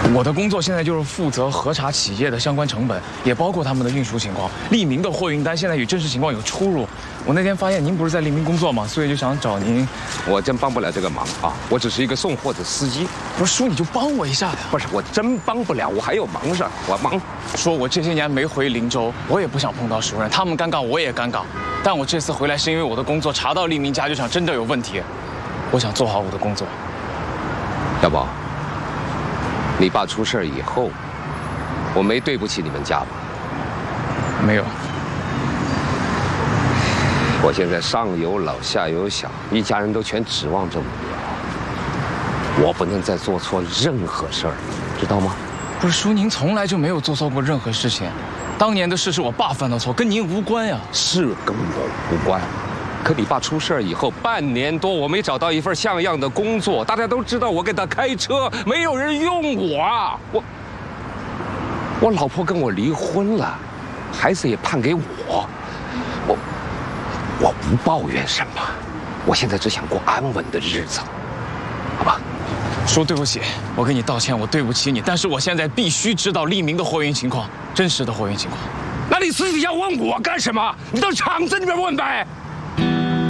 我的工作现在就是负责核查企业的相关成本，也包括他们的运输情况。利明的货运单现在与真实情况有出入。我那天发现您不是在利明工作吗？所以就想找您。 我真帮不了这个忙啊！我只是一个送货的司机。 不是叔，你就帮我一下呀！ 不是，我真帮不了，我还有忙事儿，我忙。 说我这些年没回林州，我也不想碰到熟人，他们尴尬我也尴尬。但我这次回来是因为我的工作查到利明家具厂真的有问题，我想做好我的工作。 小宝，你爸出事以后，我没对不起你们家吧？ 没有。 我现在上有老下有小，一家人都全指望着我，我不能再做错任何事儿，知道吗？ 不是叔，您从来就没有做错过任何事情，当年的事是我爸犯的错，跟您无关呀。是跟我无关。可你爸出事以后半年多，我没找到一份像样的工作，大家都知道我给他开车，没有人用我啊！我老婆跟我离婚了，孩子也判给我，我不抱怨什么，我现在只想过安稳的日子，好吧？ 叔，对不起，我给你道歉，我对不起你，但是我现在必须知道利明的货运情况，真实的货运情况。 那你私底下问我干什么？你到厂子里面问呗。